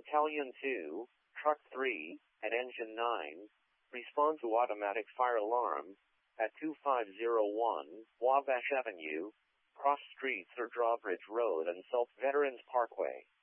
Battalion 2, Truck 3, and Engine 9, respond to automatic fire alarm at 2501 Wabash Avenue, cross streets or Drawbridge Road and Salt Veterans Parkway.